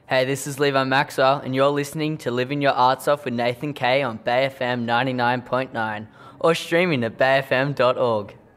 Hey, this is Levi Maxwell, and you're listening to Living Your Arts Off with Nathan Kay on Bay FM 99.9 or streaming at bayfm.org.